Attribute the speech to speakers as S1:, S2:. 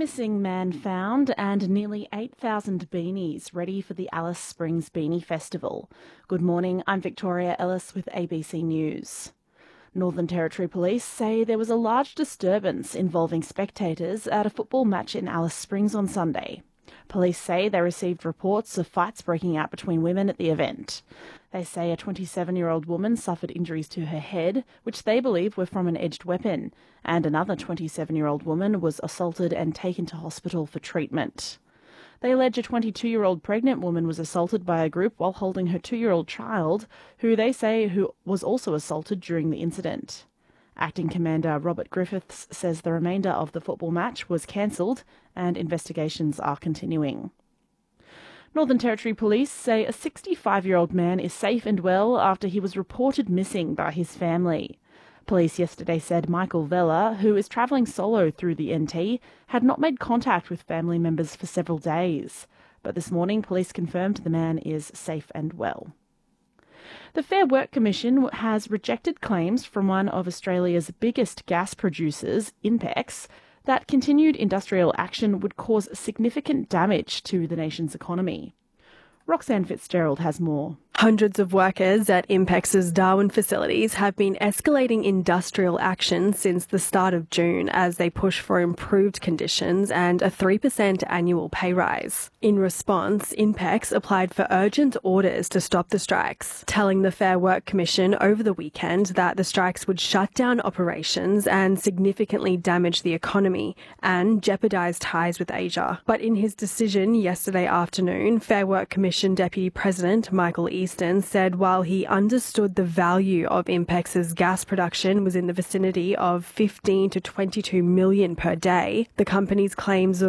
S1: missing man found and nearly 8,000 beanies ready for the Alice Springs Beanie Festival. Good morning, I'm Victoria Ellis with ABC News. Northern Territory Police say there was a large disturbance involving spectators at a football match in Alice Springs on Sunday. Police say they received reports of fights breaking out between women at the event. They say a 27-year-old woman suffered injuries to her head, which they believe were from an edged weapon, and another 27-year-old woman was assaulted and taken to hospital for treatment. They allege a 22-year-old pregnant woman was assaulted by a group while holding her 2-year-old child, who they say was also assaulted during the incident. Acting Commander Robert Griffiths says the remainder of the football match was cancelled and investigations are continuing. Northern Territory Police say a 65-year-old man is safe and well after he was reported missing by his family. Police yesterday said Michael Vella, who is travelling solo through the NT, had not made contact with family members for several days. But this morning, police confirmed the man is safe and well. The Fair Work Commission has rejected claims from one of Australia's biggest gas producers, INPEX, that continued industrial action would cause significant damage to the nation's economy. Roxanne Fitzgerald has more.
S2: Hundreds of workers at INPEX's Darwin facilities have been escalating industrial action since the start of June as they push for improved conditions and a 3% annual pay rise. In response, INPEX applied for urgent orders to stop the strikes, telling the Fair Work Commission over the weekend that the strikes would shut down operations and significantly damage the economy and jeopardise ties with Asia. But in his decision yesterday afternoon, Fair Work Commission Deputy President Michael Easton said while he understood the value of INPEX's gas production was in the vicinity of 15 to 22 million per day, the company's claims of